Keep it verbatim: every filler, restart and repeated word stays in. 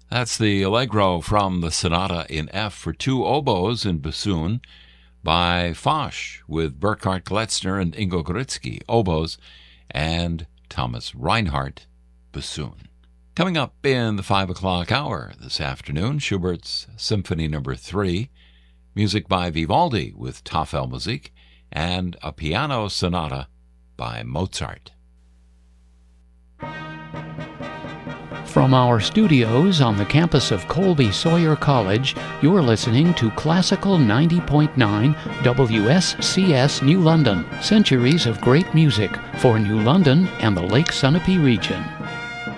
That's the Allegro from the Sonata in F for two oboes and bassoon by Foch, with Burkhard Gletzner and Ingo Gritsky, oboes, and Thomas Reinhardt, bassoon. Coming up in the five o'clock hour this afternoon, Schubert's Symphony Number three, music by Vivaldi with Tafelmusik, and a piano sonata by Mozart. From our studios on the campus of Colby Sawyer College, you're listening to Classical ninety point nine W S C S New London, centuries of great music for New London and the Lake Sunapee region.